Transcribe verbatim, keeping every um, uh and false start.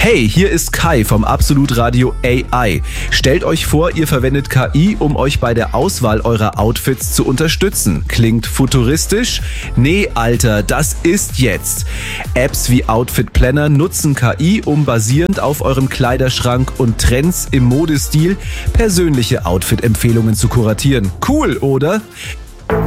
Hey, hier ist Kai vom Absolut Radio A I. Stellt euch vor, ihr verwendet K I, um euch bei der Auswahl eurer Outfits zu unterstützen. Klingt futuristisch? Nee, Alter, das ist jetzt. Apps wie Outfit Planner nutzen K I, um basierend auf eurem Kleiderschrank und Trends im Modestil persönliche Outfit-Empfehlungen zu kuratieren. Cool, oder?